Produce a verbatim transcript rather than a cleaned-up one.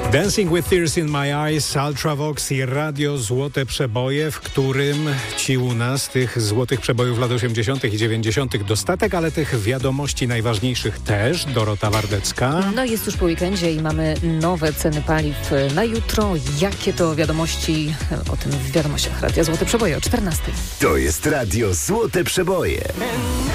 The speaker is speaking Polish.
Dancing with Tears in My Eyes, Ultravox i Radio Złote Przeboje, w którym ci u nas tych złotych przebojów lat osiemdziesiątych i dziewięćdziesiątych dostatek, ale tych wiadomości najważniejszych też. Dorota Wardecka. No jest już po weekendzie i mamy nowe ceny paliw na jutro. Jakie to wiadomości? O tym w wiadomościach Radia Złote Przeboje o czternastej. To jest Radio Złote Przeboje.